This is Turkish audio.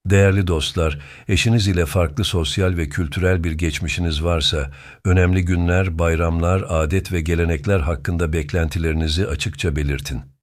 Değerli dostlar, eşiniz ile farklı sosyal ve kültürel bir geçmişiniz varsa, önemli günler, bayramlar, adet ve gelenekler hakkında beklentilerinizi açıkça belirtin.